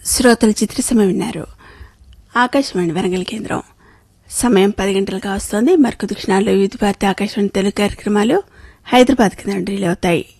శ్రోతలు చిత్రసీమ విన్నారు. ఆకాశవాణి వరంగల్ కేంద్రం. సమయం 10 గంటలుగా వస్తోంది. మరికొద్ది క్షణాల్లో వివిధ భారతి ఆకాశవాణి తెలుగు కార్యక్రమాలు హైదరాబాద్ కేంద్రం రిలే అవుతాయి.